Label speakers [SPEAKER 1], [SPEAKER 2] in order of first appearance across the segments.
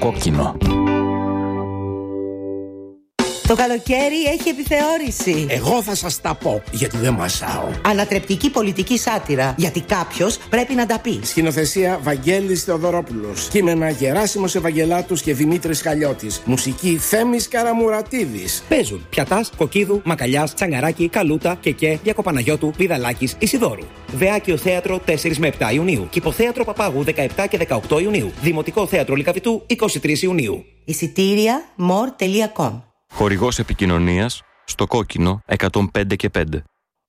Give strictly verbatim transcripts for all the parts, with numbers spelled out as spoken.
[SPEAKER 1] κόκκινο.
[SPEAKER 2] Το καλοκαίρι έχει επιθεώρηση.
[SPEAKER 3] Εγώ θα σας τα πω, γιατί δεν μασάω.
[SPEAKER 2] Ανατρεπτική πολιτική σάτυρα, γιατί κάποιος πρέπει να τα πει.
[SPEAKER 3] Σκηνοθεσία Βαγγέλης Θεοδωρόπουλος. Κείμενα Γεράσιμος Ευαγγελάτους και Δημήτρης Χαλιώτης. Μουσική Θέμης Καραμουρατίδης.
[SPEAKER 4] Παίζουν Πιατάς, Κοκκίδου, Μακαλιάς, Τσαγκαράκη, Καλούτα, Κεκέ, Διακοπαναγιώτου, Βιδαλάκης, Ισιδώρου. Δεάκιο Θέατρο τέσσερα με επτά Ιουνίου. Κηποθέατρο Παπάγου δεκαεπτά και δεκαοκτώ Ιουνίου. Δημοτικό Θέατρο Λυκαβητού είκοσι τρεις Ιουνίου.
[SPEAKER 2] Εισιτήρια μορ τελεία κομ.
[SPEAKER 1] Χορηγός επικοινωνίας στο κόκκινο εκατόν πέντε και πέντε.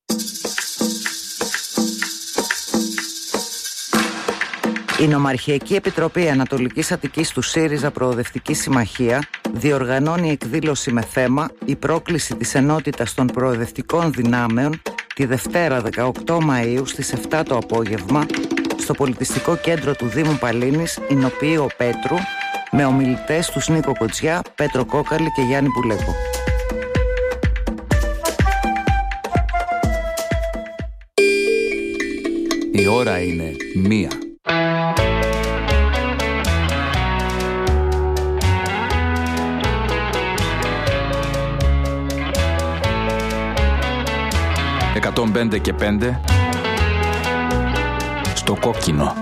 [SPEAKER 5] Η Νομαρχιακή Επιτροπή Ανατολικής Αττικής του ΣΥΡΙΖΑ Προοδευτική Συμμαχία διοργανώνει εκδήλωση με θέμα «Η πρόκληση της ενότητας των προοδευτικών δυνάμεων» τη Δευτέρα δεκαοκτώ Μαΐου στις επτά το απόγευμα στο Πολιτιστικό Κέντρο του Δήμου Παλίνης, Ηνοποιείο Πέτρου, με ομιλητές τους Νίκο Κοτσιά, Πέτρο Κόκαλη και Γιάννη Πουλέκο.
[SPEAKER 1] Η ώρα είναι μία. εκατόν πέντε και πέντε στο κόκκινο.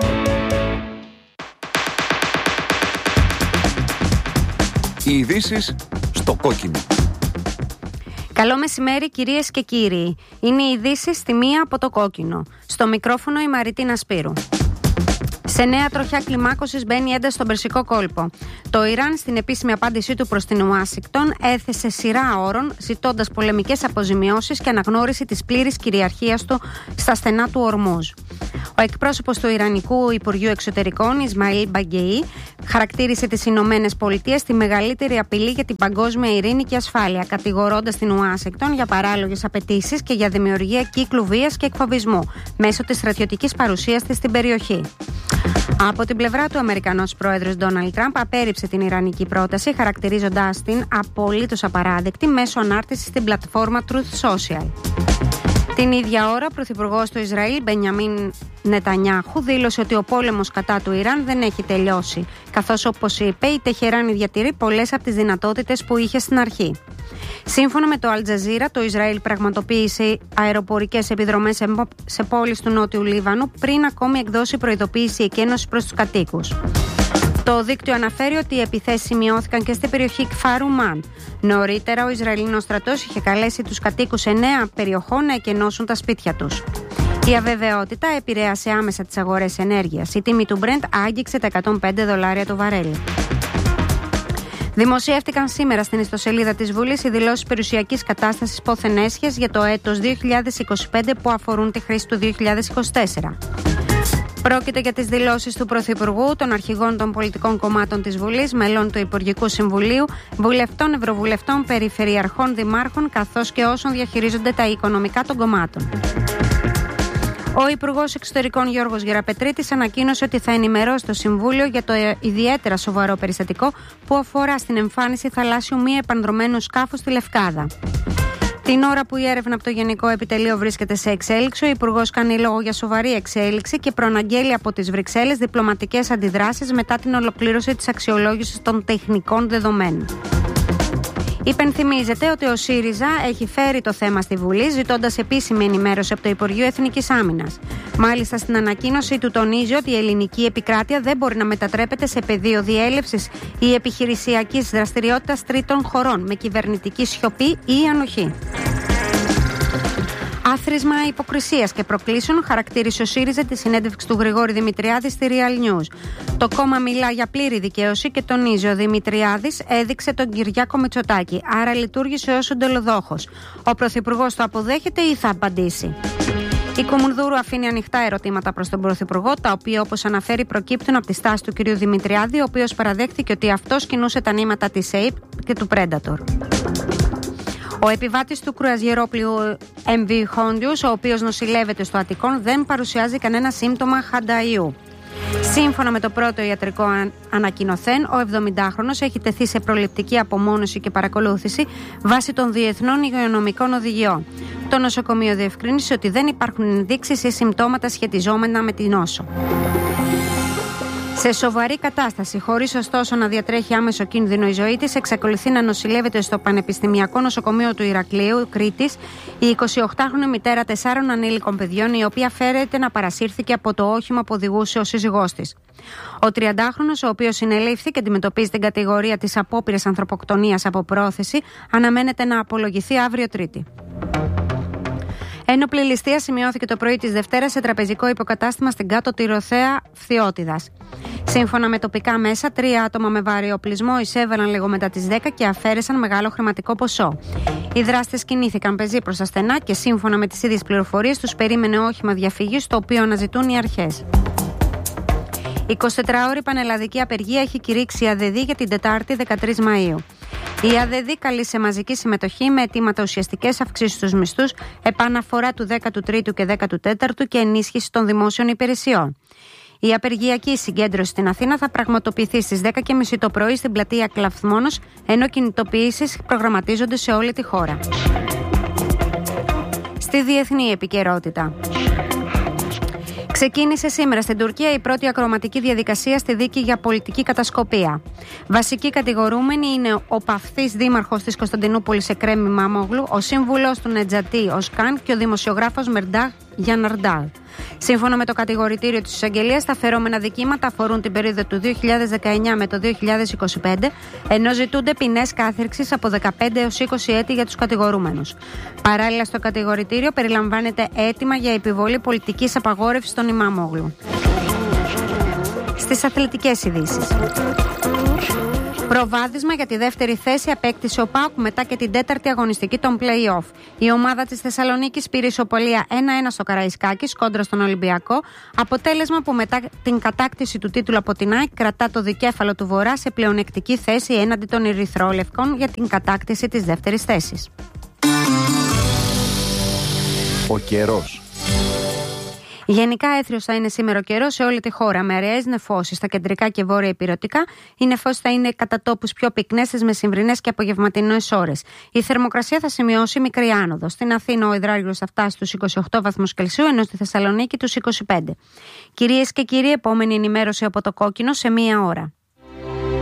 [SPEAKER 1] Οι ειδήσεις στο κόκκινο.
[SPEAKER 6] Καλό μεσημέρι κυρίες και κύριοι. Είναι οι ειδήσεις στη μία από το κόκκινο. Στο μικρόφωνο η Μαριτίνα Σπύρου. Σε νέα τροχιά κλιμάκωσης μπαίνει ένταση στον Περσικό κόλπο. Το Ιράν, στην επίσημη απάντησή του προς την Ουάσιγκτον, έθεσε σειρά όρων, ζητώντας πολεμικές αποζημιώσεις και αναγνώριση της πλήρης κυριαρχίας του στα στενά του Ορμούζ. Ο εκπρόσωπος του Ιρανικού Υπουργείου Εξωτερικών, Ισμαήλ Μπαγκεϊ, χαρακτήρισε τις Ηνωμένες Πολιτείες τη μεγαλύτερη απειλή για την παγκόσμια ειρήνη και ασφάλεια, κατηγορώντας την Ουάσιγκτον για παράλογες απαιτήσεις και για δημιουργία κύκλου βίας και εκφοβισμού μέσω της στρατιωτικής παρουσίας της στην περιοχή. Από την πλευρά του, ο Αμερικανός πρόεδρος Ντόναλντ Τραμπ απέρριψε την ιρανική πρόταση, χαρακτηρίζοντάς την απολύτως απαράδεκτη μέσω ανάρτησης στην πλατφόρμα Truth Social. Την ίδια ώρα, ο πρωθυπουργός του Ισραήλ, Μπενιαμίν Νετανιάχου, δήλωσε ότι ο πόλεμος κατά του Ιράν δεν έχει τελειώσει, καθώς, όπως είπε, η Τεχεράνη διατηρεί πολλές από τις δυνατότητες που είχε στην αρχή. Σύμφωνα με το Αλ Τζαζίρα, το Ισραήλ πραγματοποίησε αεροπορικές επιδρομές σε πόλεις του Νότιου Λίβανου πριν ακόμη εκδώσει προειδοποίηση εκένωσης προς τους κατοίκους. Το δίκτυο αναφέρει ότι οι επιθέσεις σημειώθηκαν και στην περιοχή Κφάρου-Μαν. Νωρίτερα, ο Ισραηλινός στρατός είχε καλέσει τους κατοίκους εννέα περιοχών να εκενώσουν τα σπίτια τους. Η αβεβαιότητα επηρέασε άμεσα τις αγορές ενέργειας. Η τιμή του Brent άγγιξε τα εκατόν πέντε δολάρια το βαρέλι. Δημοσιεύτηκαν σήμερα στην ιστοσελίδα της Βουλής οι δηλώσεις περιουσιακής κατάστασης πόθεν έσχες για το έτος δύο χιλιάδες είκοσι πέντε που αφορούν τη χρήση του δύο χιλιάδες είκοσι τέσσερα. Πρόκειται για τις δηλώσεις του Πρωθυπουργού, των αρχηγών των πολιτικών κομμάτων της Βουλής, μελών του Υπουργικού Συμβουλίου, βουλευτών, ευρωβουλευτών, περιφερειαρχών, δημάρχων, καθώς και όσων διαχειρίζονται τα οικονομικά των κομμάτων. Ο Υπουργός Εξωτερικών Γιώργος Γεραπετρίτης ανακοίνωσε ότι θα ενημερώσει το Συμβούλιο για το ιδιαίτερα σοβαρό περιστατικό που αφορά στην εμφάνιση θαλάσσιου μη επανδρωμένου σκάφους στη Λευκάδα. Την ώρα που η έρευνα από το Γενικό Επιτελείο βρίσκεται σε εξέλιξη, ο Υπουργός κάνει λόγο για σοβαρή εξέλιξη και προαναγγέλει από τις Βρυξέλλες διπλωματικές αντιδράσεις μετά την ολοκλήρωση της αξιολόγησης των τεχνικών δεδομένων. Υπενθυμίζεται ότι ο ΣΥΡΙΖΑ έχει φέρει το θέμα στη Βουλή, ζητώντας επίσημη ενημέρωση από το Υπουργείο Εθνικής Άμυνας. Μάλιστα, στην ανακοίνωση του τονίζει ότι η ελληνική επικράτεια δεν μπορεί να μετατρέπεται σε πεδίο διέλευσης ή επιχειρησιακής δραστηριότητας τρίτων χωρών με κυβερνητική σιωπή ή ανοχή. Άθροισμα υποκρισίας και προκλήσεων χαρακτήρισε ο ΣΥΡΙΖΑ τη συνέντευξη του Γρηγόρη Δημητριάδη στη Real News. Το κόμμα μιλά για πλήρη δικαίωση και τονίζει ο Δημητριάδης έδειξε τον Κυριάκο Μητσοτάκη, άρα λειτουργήσε ως εντολοδόχος. Ο Πρωθυπουργός το αποδέχεται ή θα απαντήσει? Η Κουμουνδούρου αφήνει ανοιχτά ερωτήματα προς τον Πρωθυπουργό, τα οποία, όπως αναφέρει, προκύπτουν από τη στάση του κ. Δημητριάδη, ο οποίος παραδέχθηκε ότι αυτός κινούσε τα νήματα της ΕΙΠ και του Predator. Ο επιβάτης του κρουαζιερόπλοιου εμ βι Hondius, ο οποίος νοσηλεύεται στο Αττικόν, δεν παρουσιάζει κανένα σύμπτωμα χανταϊού. Σύμφωνα με το πρώτο ιατρικό ανακοινωθέν, ο εβδομηντάχρονος έχει τεθεί σε προληπτική απομόνωση και παρακολούθηση βάσει των διεθνών υγειονομικών οδηγιών. Το νοσοκομείο διευκρίνησε ότι δεν υπάρχουν ενδείξεις ή συμπτώματα σχετιζόμενα με την νόσο. Σε σοβαρή κατάσταση, χωρίς ωστόσο να διατρέχει άμεσο κίνδυνο η ζωή της, εξακολουθεί να νοσηλεύεται στο Πανεπιστημιακό Νοσοκομείο του Ηρακλείου, Κρήτης, η εικοσιοκτάχρονη μητέρα τεσσάρων ανήλικων παιδιών, η οποία φέρεται να παρασύρθηκε από το όχημα που οδηγούσε ο σύζυγός της. Ο τριαντάχρονος, ο οποίος συνελήφθη και αντιμετωπίζει την κατηγορία της απόπειρας ανθρωποκτονίας από πρόθεση, αναμένεται να απολογηθεί αύριο Τρίτη. Ένοπλη ληστεία σημειώθηκε το πρωί της Δευτέρας σε τραπεζικό υποκατάστημα στην Κάτω Τυροθέα Φθιώτιδας. Σύμφωνα με τοπικά μέσα, τρία άτομα με βαρύ οπλισμό εισέβαλαν λίγο μετά τις δέκα και αφαίρεσαν μεγάλο χρηματικό ποσό. Οι δράστες κινήθηκαν πεζοί προς τα στενά και σύμφωνα με τις ίδιες πληροφορίες τους περίμενε όχημα διαφυγής, το οποίο αναζητούν οι αρχές. εικοσιτετράωρη πανελλαδική απεργία έχει κηρύξει η ΑΔΕΔΗ για την Τετάρτη δεκατρείς Μαΐου. Η ΑΔΕΔΗ καλεί σε μαζική συμμετοχή με αιτήματα ουσιαστικές αυξήσεις στους μισθούς, επαναφορά του δέκατου τρίτου και δέκατου τέταρτου και ενίσχυση των δημόσιων υπηρεσιών. Η απεργιακή συγκέντρωση στην Αθήνα θα πραγματοποιηθεί στις δέκα και μισή το πρωί στην πλατεία Κλαθμόνος, ενώ κινητοποιήσεις προγραμματίζονται σε όλη τη χώρα. Στη διεθνή επικαιρότητα. Ξεκίνησε σήμερα στην Τουρκία η πρώτη ακροματική διαδικασία στη δίκη για πολιτική κατασκοπία. Βασικοί κατηγορούμενοι είναι ο παυθής δήμαρχος της Κωνσταντινούπολης Εκρέμ Μαμόγλου, ο σύμβουλος του Νετζατή Οσκάν και ο δημοσιογράφος Μερντάχ Γιαναρντάλ. Σύμφωνα με το κατηγορητήριο της εισαγγελίας, τα φερόμενα δικήματα αφορούν την περίοδο του δύο χιλιάδες δεκαεννιά με το δύο χιλιάδες είκοσι πέντε, ενώ ζητούνται ποινές κάθυρξης από δεκαπέντε έως είκοσι έτη για τους κατηγορούμενους. Παράλληλα, στο κατηγορητήριο περιλαμβάνεται αίτημα για επιβολή πολιτικής απαγόρευσης στον Ημάμογλου. Στις αθλητικές ειδήσεις. Προβάδισμα για τη δεύτερη θέση απέκτησε ο ΠΑΟΚ μετά και την τέταρτη αγωνιστική των play-off. Η ομάδα της Θεσσαλονίκης πήρε ισοπαλία ένα ένα στο Καραϊσκάκης κόντρα στον Ολυμπιακό, αποτέλεσμα που μετά την κατάκτηση του τίτλου από την ΑΕΚ κρατά το δικέφαλο του Βορρά σε πλεονεκτική θέση έναντι των Ερυθρόλευκων για την κατάκτηση της δεύτερης θέσης.
[SPEAKER 7] Ο καιρός.
[SPEAKER 6] Γενικά έθριος θα είναι σήμερα ο καιρός σε όλη τη χώρα, με αραίες νεφώσεις στα κεντρικά και βόρεια ηπειρωτικά. Οι νεφώσεις θα είναι κατά τόπους πιο πυκνές στις μεσημβρινές και απογευματινές ώρες. Η θερμοκρασία θα σημειώσει μικρή άνοδο. Στην Αθήνα ο υδράργυρος θα φτάσει στους είκοσι οκτώ βαθμούς Κελσίου, ενώ στη Θεσσαλονίκη τους είκοσι πέντε. Κυρίες και κύριοι, επόμενη ενημέρωση από το Κόκκινο σε μία ώρα.